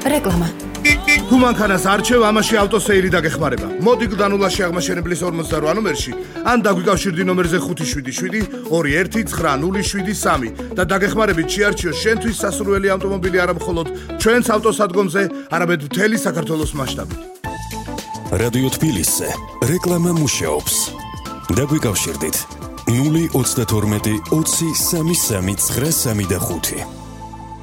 რეკლამა. თუ მანქანას არჩევ, ამაში ავტოსეირი დაგეხმარება. მოდი გდანულაში აღმაშენებლის 48 ნომერში, ან დაგვიკავშირდი ნომერზე 577-219073 და დაგეხმარებით შეარჩიო შენთვის სასურველი ავტომობილი არა მხოლოდ ჩვენს ავტოსადგომზე, არამედ მთელი საქართველოს მასშტაბით. რადიო თბილისზე რეკლამა მუშაობს. დაგვიკავშირდით 032 20 33 935.